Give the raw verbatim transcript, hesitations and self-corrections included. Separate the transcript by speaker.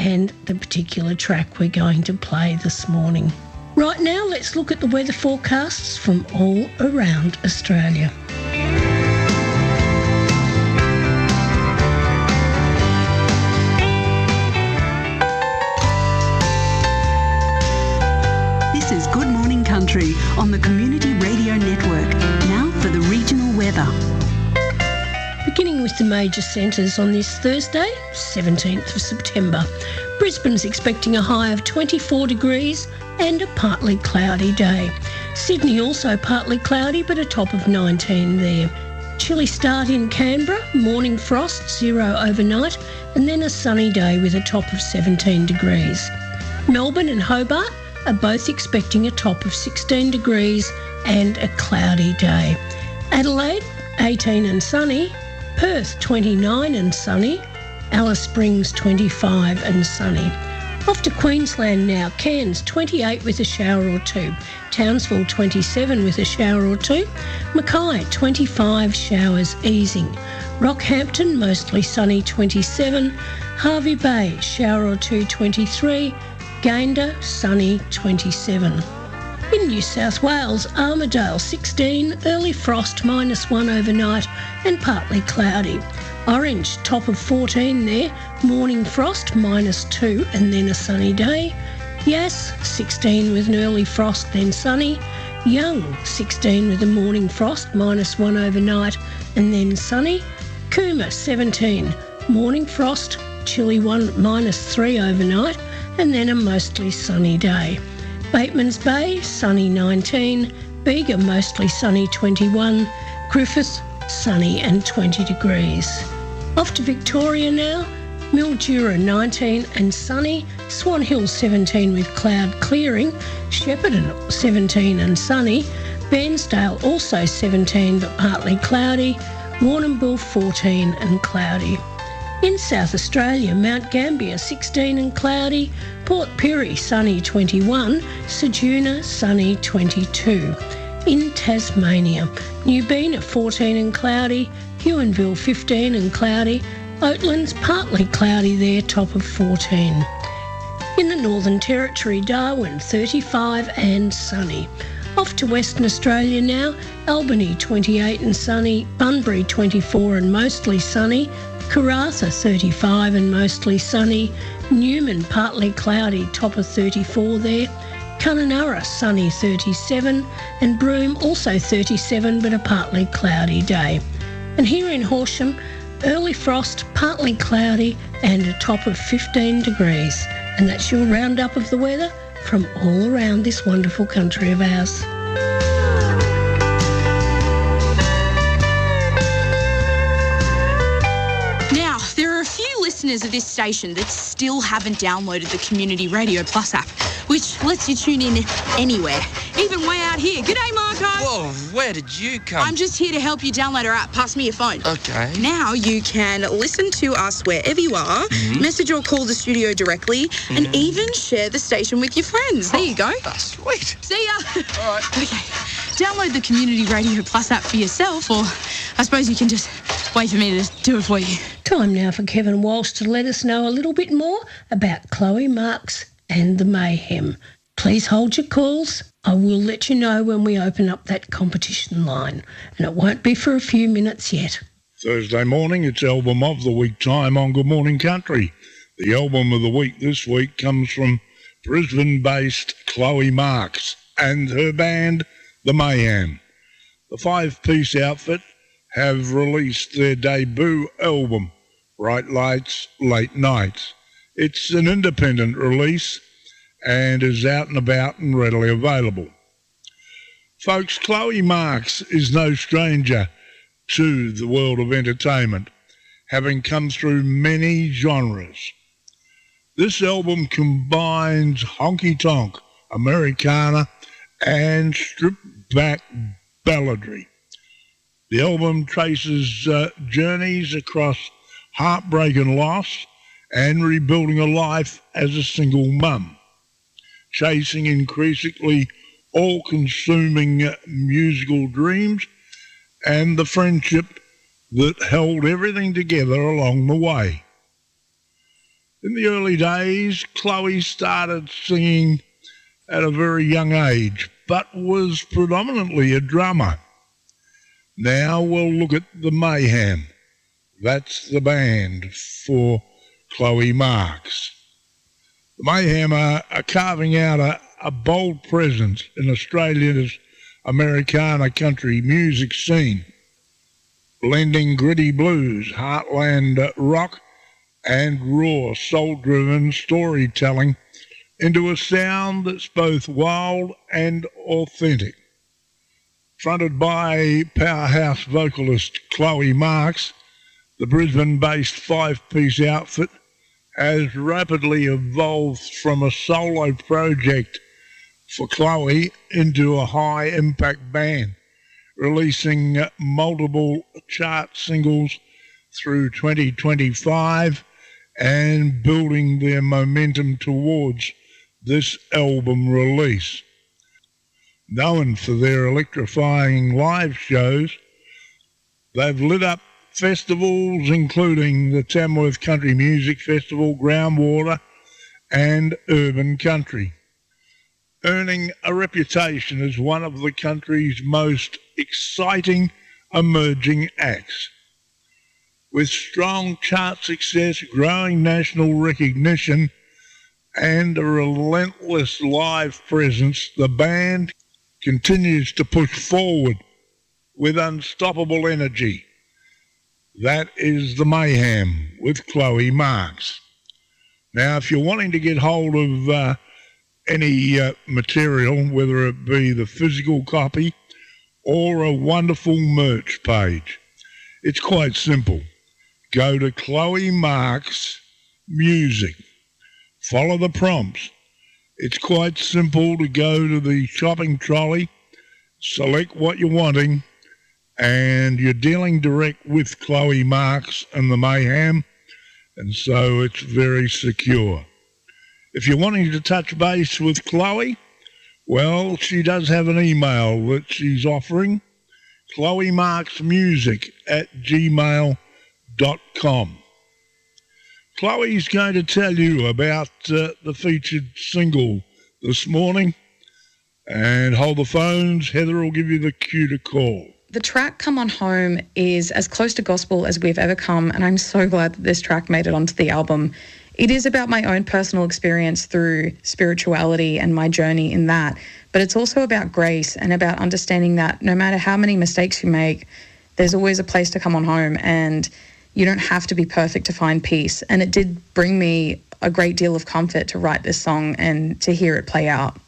Speaker 1: and the particular track we're going to play this morning. Right now, let's look at the weather forecasts from all around Australia.
Speaker 2: This is Good Morning Country on the Community Radio Network. Now for the regional weather.
Speaker 1: Beginning with the major centres on this Thursday, seventeenth of September. Brisbane's expecting a high of twenty-four degrees and a partly cloudy day. Sydney also partly cloudy but a top of nineteen there. Chilly start in Canberra, morning frost, zero overnight, and then a sunny day with a top of seventeen degrees. Melbourne and Hobart are both expecting a top of sixteen degrees and a cloudy day. Adelaide, eighteen and sunny. Perth, twenty-nine and sunny. Alice Springs, twenty-five and sunny. Off to Queensland now. Cairns, twenty-eight with a shower or two. Townsville, twenty-seven with a shower or two. Mackay, twenty-five, showers easing. Rockhampton, mostly sunny, twenty-seven. Hervey Bay, shower or two, twenty-three. Gayndah, sunny, twenty-seven. In New South Wales, Armidale, sixteen, early frost, minus one overnight, and partly cloudy. Orange, top of fourteen there, morning frost, minus two, and then a sunny day. Yass, sixteen with an early frost, then sunny. Young, sixteen with a morning frost, minus one overnight, and then sunny. Cooma, seventeen, morning frost, chilly one, minus three overnight, and then a mostly sunny day. Batemans Bay, sunny nineteen. Bega, mostly sunny twenty-one. Griffith, sunny and twenty degrees. Off to Victoria now. Mildura, nineteen and sunny. Swan Hill, seventeen with cloud clearing. Shepparton, seventeen and sunny. Bairnsdale, also seventeen but partly cloudy. Warrnambool, fourteen and cloudy. In South Australia, Mount Gambier, sixteen and cloudy. Port Pirie, sunny twenty-one. Ceduna, sunny twenty-two. In Tasmania, Newbina, fourteen and cloudy. Huonville, fifteen and cloudy. Oatlands, partly cloudy there, top of fourteen. In the Northern Territory, Darwin, thirty-five and sunny. Off to Western Australia now. Albany, twenty-eight and sunny. Bunbury, twenty-four and mostly sunny. Karratha, thirty-five and mostly sunny. Newman, partly cloudy, top of thirty-four there. Kununurra, sunny, thirty-seven. And Broome, also thirty-seven but a partly cloudy day. And here in Horsham, early frost, partly cloudy and a top of fifteen degrees. And that's your roundup of the weather from all around this wonderful country of ours.
Speaker 3: Now, there are a few listeners of this station that still haven't downloaded the Community Radio Plus app, which lets you tune in anywhere, even way out here. G'day, Marco.
Speaker 4: Whoa, where did you come?
Speaker 3: I'm just here to help you download our app. Pass me your phone.
Speaker 4: Okay.
Speaker 3: Now you can listen to us wherever you are, mm-hmm. message or call the studio directly, mm-hmm. and even share the station with your friends. There you go.
Speaker 4: Oh, sweet.
Speaker 3: See ya.
Speaker 4: All right.
Speaker 3: Okay. Download the Community Radio Plus app for yourself, or I suppose you can just wait for me to do it for you.
Speaker 1: Time now for Kevin Walsh to let us know a little bit more about Chloe Marks and the Mayhem. Please hold your calls. I will let you know when we open up that competition line, and it won't be for a few minutes yet.
Speaker 5: Thursday morning, it's Album of the Week time on Good Morning Country. The Album of the Week this week comes from Brisbane-based Chloe Marks and her band, The Mayhem. The five-piece outfit have released their debut album, Bright Lights, Late Nights. It's an independent release and is out and about and readily available. Folks, Chloe Marks is no stranger to the world of entertainment, having come through many genres. This album combines honky-tonk, Americana, and stripped-back balladry. The album traces uh, journeys across heartbreak and loss and rebuilding a life as a single mum, chasing increasingly all-consuming musical dreams and the friendship that held everything together along the way. In the early days, Chloe started singing at a very young age, but was predominantly a drummer. Now we'll look at the Mayhem. That's the band for Chloe Marks. The Mayhem are, are carving out a, a bold presence in Australia's Americana country music scene, blending gritty blues, heartland rock, and raw soul-driven storytelling into a sound that's both wild and authentic. Fronted by powerhouse vocalist Chloe Marks, the Brisbane-based five-piece outfit has rapidly evolved from a solo project for Chloe into a high-impact band, releasing multiple chart singles through twenty twenty-five and building their momentum towards this album release. Known for their electrifying live shows, they've lit up festivals including the Tamworth Country Music Festival, Groundwater, and Urban Country, earning a reputation as one of the country's most exciting emerging acts. With strong chart success, growing national recognition, and a relentless live presence, the band continues to push forward with unstoppable energy. That is the Mayhem with Chloe Marks. Now, if you're wanting to get hold of uh, any uh, material, whether it be the physical copy or a wonderful merch page, it's quite simple. Go to Chloe Marks Music. Follow the prompts. It's quite simple to go to the shopping trolley, select what you're wanting, and you're dealing direct with Chloe Marks and the Mayhem, and so it's very secure. If you're wanting to touch base with Chloe, well, she does have an email that she's offering, chloe marks music at gmail dot com. Chloe's going to tell you about uh, the featured single this morning, and hold the phones. Heather will give you the cue to call.
Speaker 6: The track Come On Home is as close to gospel as we've ever come, and I'm so glad that this track made it onto the album. It is about my own personal experience through spirituality and my journey in that, but it's also about grace and about understanding that no matter how many mistakes you make, there's always a place to come on home, and you don't have to be perfect to find peace. And it did bring me a great deal of comfort to write this song and to hear it play out.